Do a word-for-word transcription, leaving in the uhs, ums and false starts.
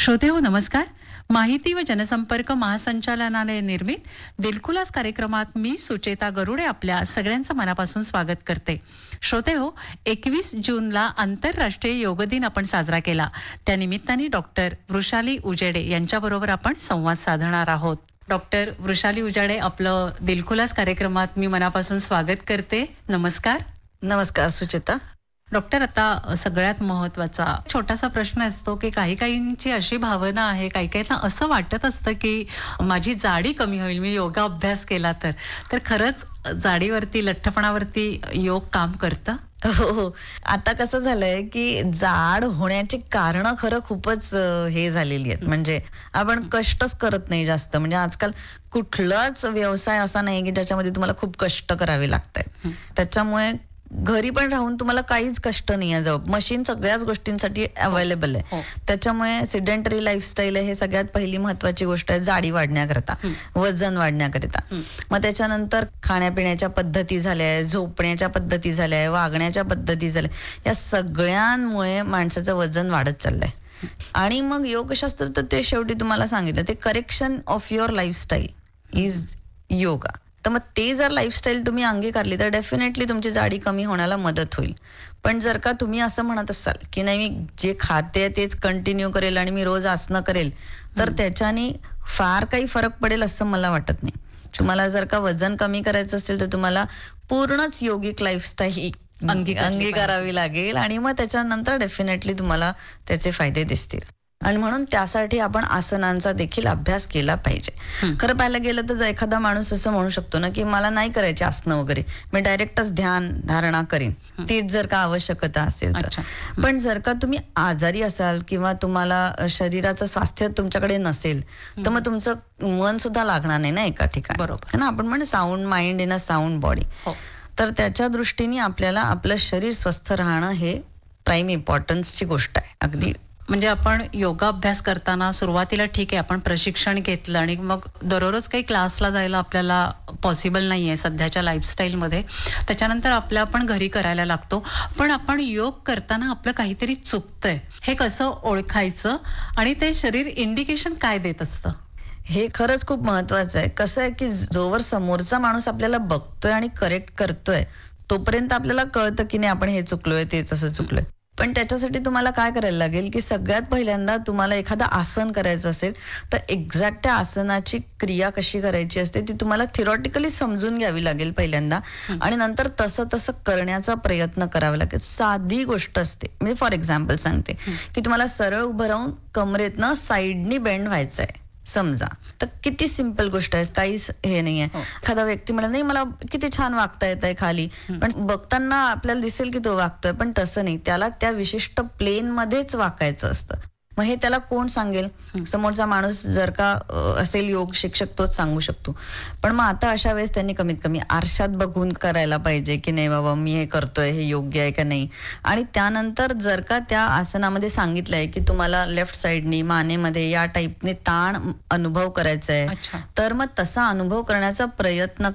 श्रोतेहो नमस्कार. माहिती व जनसंपर्क महासंचालनालय निर्मित दिलखुलास कार्यक्रमात मी सुचेता गरुडे आपल्या सगळ्यांचं मनापासून स्वागत करते. श्रोतेहो, एकवीस जूनला आंतरराष्ट्रीय योग दिन आपण साजरा केला. त्यानिमित्ताने डॉक्टर वृषाली उजेडे यांच्याबरोबर आपण संवाद साधणार आहोत. डॉक्टर वृषाली उजेडे, आपलं दिलखुलास कार्यक्रमात मी मनापासून स्वागत करते. नमस्कार. नमस्कार सुचेता. डॉक्टर, आता सगळ्यात महत्वाचा छोटासा प्रश्न असतो की काही काहींची अशी भावना आहे, काही काहींना असं वाटत असतं की माझी जाडी कमी होईल मी योगा अभ्यास केला तर तर खरंच जाडीवरती, लठ्ठपणावरती योग काम करतं? हो हो. आता कसं झालंय की जाड होण्याची कारणं खरं खूपच हे झालेली आहेत. म्हणजे आपण कष्टच करत नाही जास्त. म्हणजे आजकाल कुठलाच व्यवसाय असा नाही की ज्याच्यामध्ये तुम्हाला खूप कष्ट करावे लागतात. त्याच्यामुळे घरी पण राहून तुम्हाला काहीच कष्ट नाही आहे. जवळ मशीन सगळ्याच गोष्टींसाठी अवेलेबल आहे. त्याच्यामुळे सिडेंटरी लाईफस्टाईल आहे हे सगळ्यात पहिली महत्वाची गोष्ट आहे जाडी वाढण्याकरता, वजन वाढण्याकरिता. मग त्याच्यानंतर खाण्यापिण्याच्या पद्धती झाल्या, झोपण्याच्या पद्धती झाल्या, वागण्याच्या पद्धती झाल्या, या सगळ्यांमुळे माणसाचं वजन वाढत चाललंय. आणि मग योगशास्त्र तर ते शेवटी तुम्हाला सांगितलं, ते correction of your lifestyle is yoga. तर मग ते जर लाईफस्टाईल तुम्ही अंगीकारली तर डेफिनेटली तुमची जाडी कमी होण्याला मदत होईल. पण जर का तुम्ही असं म्हणत असाल की नाही मी जे खाते तेच कंटिन्यू करेल आणि मी रोज आसनं करेल, तर त्याच्याने फार काही फरक पडेल असं मला वाटत नाही. तुम्हाला जर का वजन कमी करायचं असेल तर तुम्हाला पूर्णच योगिक लाईफस्टाईल अंगीकारावी लागेल आणि मग त्याच्यानंतर डेफिनेटली तुम्हाला त्याचे फायदे दिसतील. आणि म्हणून त्यासाठी आपण आसनांचा देखील अभ्यास केला पाहिजे. खरं पाहायला गेलं तर एखादा माणूस असं म्हणू शकतो ना की मला नाही करायचे आसनं वगैरे, मी डायरेक्टच ध्यान धारणा करीन, तीच जर का आवश्यकता असेल तर. पण जर का तुम्ही आजारी असाल किंवा तुम्हाला शरीराचं स्वास्थ्य तुमच्याकडे नसेल तर मग तुमचं मन सुद्धा लागणार नाही ना एका ठिकाणी. बरोबर ना. आपण म्हणजे sound mind in a sound body. तर त्याच्या दृष्टीने आपल्याला आपलं शरीर स्वस्थ राहणं हे प्राईम इम्पॉर्टन्सची गोष्ट आहे. अगदी म्हणजे आपण योगा अभ्यास करताना सुरुवातीला ठीक आहे, आपण प्रशिक्षण घेतलं आणि मग दररोज काही क्लासला जायला आपल्याला पॉसिबल नाही आहे सध्याच्या लाईफस्टाईलमध्ये. त्याच्यानंतर आपल्या आपण घरी करायला लागतो. पण आपण योग करताना आपलं काहीतरी चुकतंय हे कसं ओळखायचं आणि ते शरीर इंडिकेशन काय देत असतं? हे खरंच खूप महत्वाचं आहे. कसं आहे की जोवर समोरचा माणूस आपल्याला बघतोय आणि करेक्ट करतोय तोपर्यंत आपल्याला कळतं की नाही आपण हे चुकलोय, तेच असं चुकलोय. पण त्याच्यासाठी तुम्हाला काय करायला लागेल की सगळ्यात पहिल्यांदा तुम्हाला एखादं आसन करायचं असेल तर एक्झॅक्ट त्या आसनाची क्रिया कशी करायची असते ती तुम्हाला थिरॉटिकली समजून घ्यावी लागेल पहिल्यांदा. आणि नंतर तसं तसं करण्याचा प्रयत्न करावा लागेल. साधी गोष्ट असते. मी फॉर एक्झाम्पल सांगते की तुम्हाला सरळ उभं राहून कमरेतनं साईडनी बेंड व्हायचं आहे समजा, तर किती सिंपल गोष्ट आहे, काहीच हे नाहीये. एखादा व्यक्ती म्हणा नाही मला किती छान वागता येत आहे खाली, पण बघताना आपल्याला दिसेल की तो वागतोय, पण तसं नाही. त्याला त्या विशिष्ट प्लेन मध्येच वाकायचं असतं. मग हे त्याला कोण सांगेल? समोरचा माणूस जर का असेल योग शिक्षक तोच सांगू शकतो. पण मग आता अशा वेळेस त्यांनी कमीत कमी आरशात बघून करायला पाहिजे की नाही बाबा मी हे करतोय हे योग्य आहे का नाही. आणि त्यानंतर जर का त्या आसनामध्ये सांगितलंय की तुम्हाला लेफ्ट साईडनी मानेमध्ये या टाईपने ताण अनुभव करायचा आहे, तर मग तसा अनुभव करण्याचा प्रयत्न